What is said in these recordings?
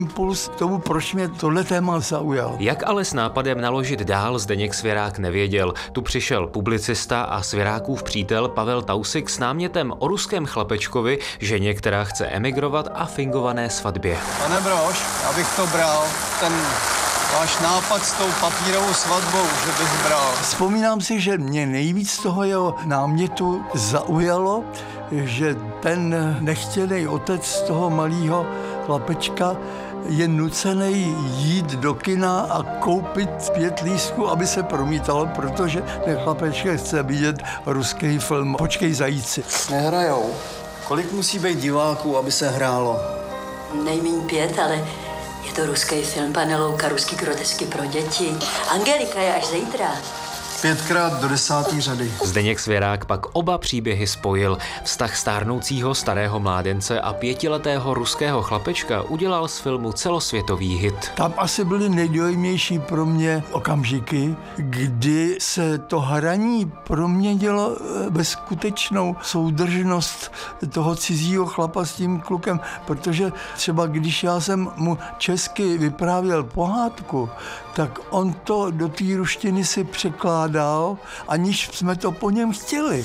impuls k tomu, proč mě tohle téma zaujalo. Jak ale s nápadem naložit dál, Zdeněk Svěrák nevěděl. Tu přišel publicista a Svěrákův přítel Pavel Tausig s námětem o ruském chlapečkovi, ženě, která chce emigrovat, a fingované svatbě. Pane Brož, já bych to bral, ten váš nápad s tou papírovou svatbou, že bych bral. Vzpomínám si, že mě nejvíc toho jeho námětu zaujalo, že ten nechtěný otec toho malého chlapečka je nucený jít do kina a koupit 5 lístků, aby se promítalo, protože ten chlapeček chce vidět ruský film Počkej zajíci. Nehrajou. Kolik musí být diváků, aby se hrálo? Nejméně 5, ale je to ruský film, pane Louka, ruský grotesky pro děti. Angelika je až zítra. 5krát do 10. řady. Zdeněk Svěrák pak oba příběhy spojil. Vztah stárnoucího starého mládence a 5letého ruského chlapečka udělal z filmu celosvětový hit. Tam asi byly nejdojemnější pro mě okamžiky, kdy se to hraní proměnilo ve skutečnou soudržnost toho cizího chlapa s tím klukem, protože třeba když já jsem mu česky vyprávěl pohádku, tak on to do té ruštiny si překládal, aniž jsme to po něm chtěli.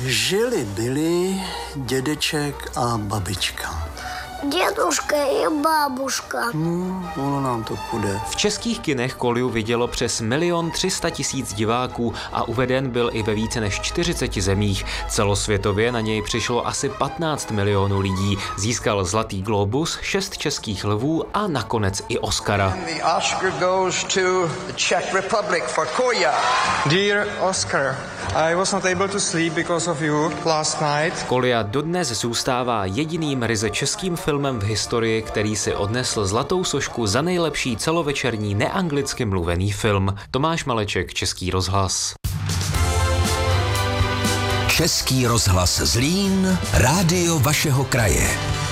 Byli dědeček a babička. Děduška i bábuška. Ono nám to půjde. V českých kinech Kolju vidělo přes 1 300 000 diváků a uveden byl i ve více než 40 zemích. Celosvětově na něj přišlo asi 15 milionů lidí. Získal Zlatý glóbus, 6 českých lvů a nakonec i Oscara. The Oscar goes to the Czech Republic for Kolja. Dear Oscar, I was not able to sleep because of you last night. Kolja dodnes zůstává jediným ryze českým filmem v historii, který si odnesl Zlatou sošku za nejlepší celovečerní neanglicky mluvený film. Tomáš Maleček, Český rozhlas. Český rozhlas Zlín, rádio vašeho kraje.